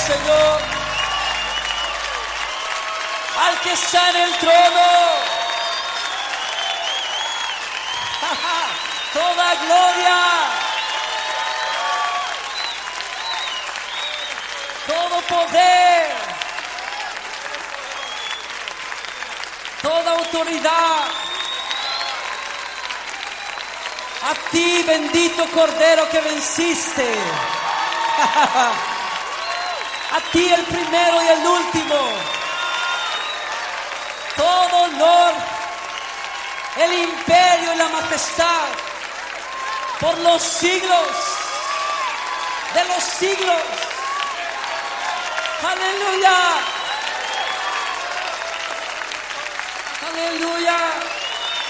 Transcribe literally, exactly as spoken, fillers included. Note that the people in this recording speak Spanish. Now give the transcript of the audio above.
Señor, al que está en el trono. Toda gloria, todo poder, toda autoridad, a ti, bendito Cordero que venciste, a ti el primero y el último, todo honor, el imperio y la majestad por los siglos de los siglos. Aleluya, aleluya.